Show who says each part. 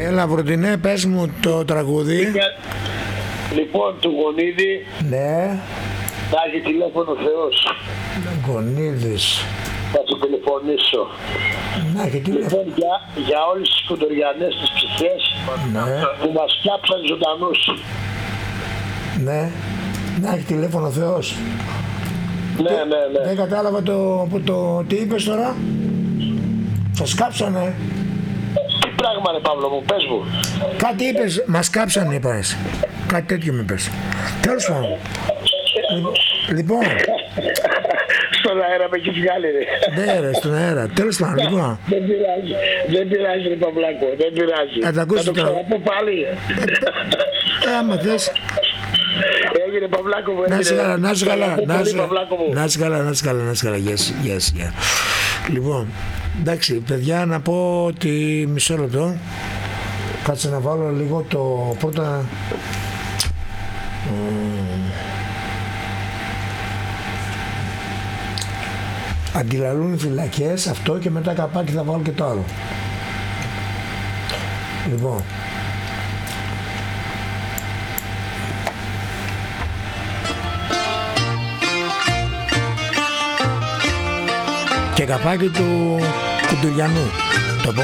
Speaker 1: Έλα Βροντινέ, πες μου το τραγούδι.
Speaker 2: Λοιπόν, του Γονίδη.
Speaker 1: Ναι.
Speaker 2: Θα έχει τηλέφωνο ο Θεός.
Speaker 1: Γονίδης.
Speaker 2: Θα του τηλεφωνήσω.
Speaker 1: Να έχει τηλέφωνο.
Speaker 2: Λοιπόν, για όλες τις κοντοριανές τις ψυχές που μας πιάψαν ζωντανούς.
Speaker 1: Ναι. Να έχει τηλέφωνο ο Θεός.
Speaker 2: Ναι.
Speaker 1: Δεν κατάλαβα τι είπες τώρα. Σας κάψανε.
Speaker 2: Τι πράγμα είναι Παύλο μου, πες μου.
Speaker 1: Κάτι είπες, μας κάψανε είπες. Κάτι τέτοιο με είπες. Τέλος πάντων. Λοιπόν.
Speaker 2: Στον αέρα με έχεις βγάλει ρε.
Speaker 1: Ναι ρε, στον αέρα. Τέλος πάντων, λοιπόν.
Speaker 2: Δεν πειράζει ρε Παυλάκο, δεν πειράζει.
Speaker 1: Θα το
Speaker 2: ξαναπώ πάλι.
Speaker 1: Άμα θες.
Speaker 2: Έγινε Παυλάκο μου.
Speaker 1: Να είσαι καλά, να είσαι καλά.
Speaker 2: Να είσαι
Speaker 1: καλά. Yes. Λοιπόν, εντάξει, παιδιά, να πω ότι μισό λεπτό. Κάτσε να βάλω λίγο το πρώτα. Αντιλαλούν οι φυλακές, αυτό, και μετά καπάκι θα βάλω και το άλλο. Λοιπόν. Και καπάκι του Κουντουριανού. Το